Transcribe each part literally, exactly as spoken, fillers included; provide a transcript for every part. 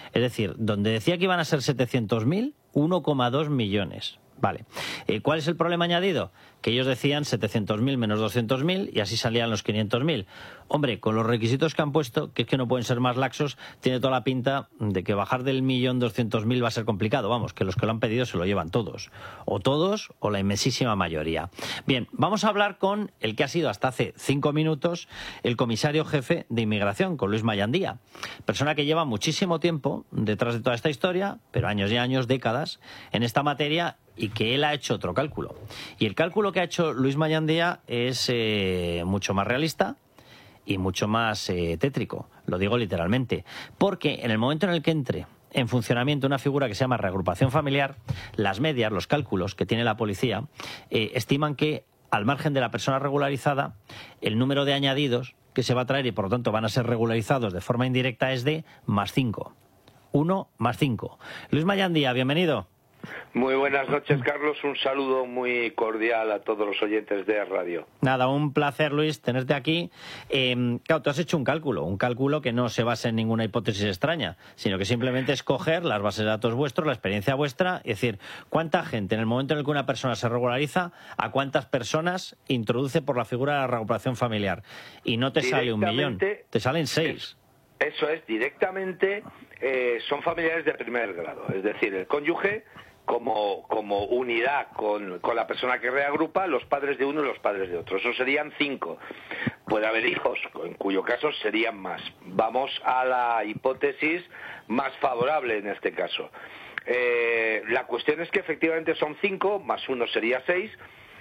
Es decir, donde decía que iban a ser setecientos mil, uno coma dos millones. Vale. Eh, ¿Cuál es el problema añadido? Que ellos decían setecientos mil menos doscientos mil y así salían los quinientos mil. Hombre, con los requisitos que han puesto, que es que no pueden ser más laxos, tiene toda la pinta de que bajar del millón doscientos mil va a ser complicado. Vamos, que los que lo han pedido se lo llevan todos. O todos o la inmensísima mayoría. Bien, vamos a hablar con el que ha sido hasta hace cinco minutos el comisario jefe de inmigración, con Luis Mayandía. Persona que lleva muchísimo tiempo detrás de toda esta historia, pero años y años, décadas, en esta materia, y que él ha hecho otro cálculo. Y el cálculo que ha hecho Luis Mayandía es eh, mucho más realista y mucho más eh, tétrico, lo digo literalmente, porque en el momento en el que entre en funcionamiento una figura que se llama reagrupación familiar, las medias, los cálculos que tiene la policía, eh, estiman que al margen de la persona regularizada, el número de añadidos que se va a traer y por lo tanto van a ser regularizados de forma indirecta es de más cinco. Uno más cinco. Luis Mayandía, bienvenido. Muy buenas noches, Carlos. Un saludo muy cordial a todos los oyentes de Radio. Nada, un placer, Luis, tenerte aquí. Eh, claro, tú has hecho un cálculo, un cálculo que no se basa en ninguna hipótesis extraña, sino que simplemente es coger las bases de datos vuestros, la experiencia vuestra, y decir, ¿cuánta gente, en el momento en el que una persona se regulariza, a cuántas personas introduce por la figura de la regulación familiar? Y no te sale un millón, te salen seis. Es, eso es, directamente eh, son familiares de primer grado, es decir, el cónyuge como, como unidad con, con la persona que reagrupa, los padres de uno y los padres de otro. Eso serían cinco. Puede haber hijos, en cuyo caso serían más. Vamos a la hipótesis más favorable en este caso. Eh, la cuestión es que efectivamente son cinco, más uno sería seis,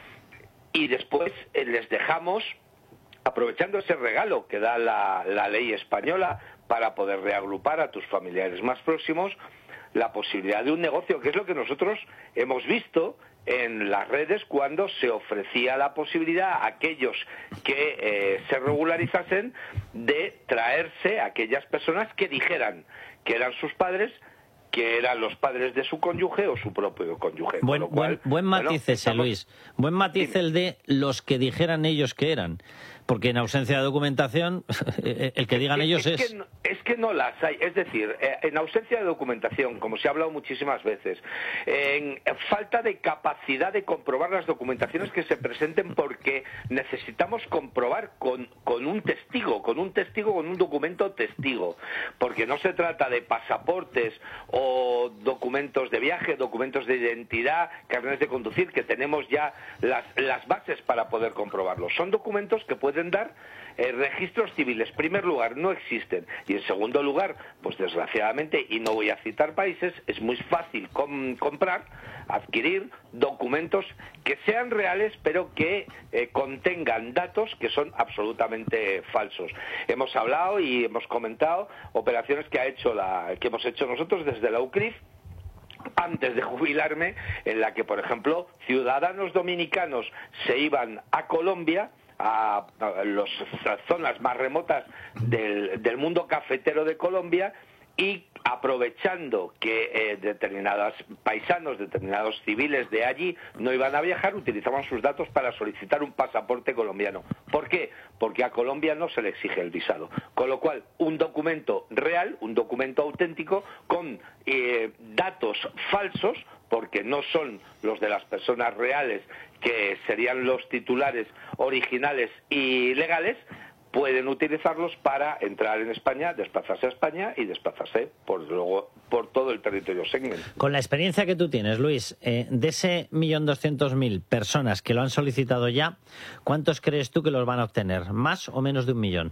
y después eh, les dejamos, aprovechando ese regalo que da la, la ley española para poder reagrupar a tus familiares más próximos, la posibilidad de un negocio, que es lo que nosotros hemos visto en las redes cuando se ofrecía la posibilidad a aquellos que eh, se regularizasen de traerse a aquellas personas que dijeran que eran sus padres, que eran los padres de su cónyuge o su propio cónyuge. Buen, cual, buen, buen matiz bueno, ese, estamos... Luis. Buen matiz el de los que dijeran ellos que eran. Porque en ausencia de documentación, el que digan es, ellos es... es... Que no, es que no las hay. Es decir, en ausencia de documentación, como se ha hablado muchísimas veces, en falta de capacidad de comprobar las documentaciones que se presenten, porque necesitamos comprobar con, con un testigo, con un testigo, con un documento testigo. Porque no se trata de pasaportes o documentos de viaje, documentos de identidad, carnets de conducir, que tenemos ya las, las bases para poder comprobarlo. Son documentos que pueden dar eh, registros civiles. En primer lugar, no existen. Y en segundo lugar, pues desgraciadamente, y no voy a citar países, es muy fácil com comprar, adquirir documentos que sean reales, pero que eh, contengan datos que son absolutamente falsos. Hemos hablado y hemos comentado operaciones que ha hecho la, que hemos hecho nosotros desde la U C R I F, antes de jubilarme, en la que, por ejemplo, ciudadanos dominicanos se iban a Colombia, a, a las zonas más remotas del, del mundo cafetero de Colombia, y aprovechando que eh, determinados paisanos, determinados civiles de allí no iban a viajar, utilizaban sus datos para solicitar un pasaporte colombiano. ¿Por qué? Porque a Colombia no se le exige el visado. Con lo cual, un documento real, un documento auténtico, con eh, datos falsos, porque no son los de las personas reales, que serían los titulares originales y legales, pueden utilizarlos para entrar en España, desplazarse a España y desplazarse por luego por todo el territorio Schengen. Con la experiencia que tú tienes, Luis, eh, de ese millón doscientos mil personas que lo han solicitado ya, ¿cuántos crees tú que los van a obtener? ¿Más o menos de un millón?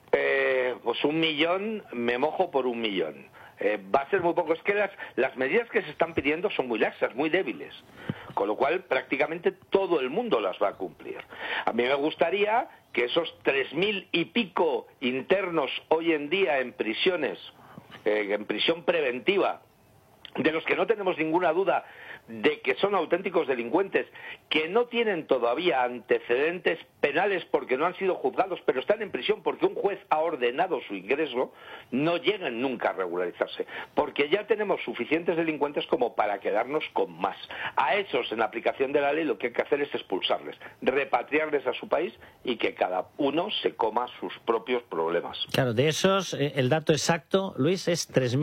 Eh, pues un millón, me mojo por un millón. Eh, va a ser muy poco. Es que las, las medidas que se están pidiendo son muy laxas, muy débiles, con lo cual prácticamente todo el mundo las va a cumplir. A mí me gustaría que esos tres mil y pico internos hoy en día en prisiones, eh, en prisión preventiva, de los que no tenemos ninguna duda de que son auténticos delincuentes, que no tienen todavía antecedentes penales porque no han sido juzgados, pero están en prisión porque un juez ha ordenado su ingreso, no llegan nunca a regularizarse, porque ya tenemos suficientes delincuentes como para quedarnos con más. A esos, en la aplicación de la ley, lo que hay que hacer es expulsarles, repatriarles a su país y que cada uno se coma sus propios problemas. Claro, de esos, eh, el dato exacto, Luis, es tres mil.